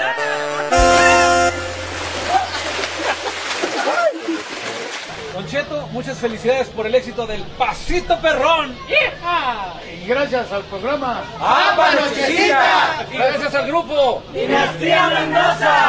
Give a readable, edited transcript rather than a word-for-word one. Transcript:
Don Cheto, muchas felicidades por el éxito del Pasito Perrón. ¡Hija! Y gracias al programa ¡Ah, Nochecita! Y gracias al grupo Dinastía Mendoza.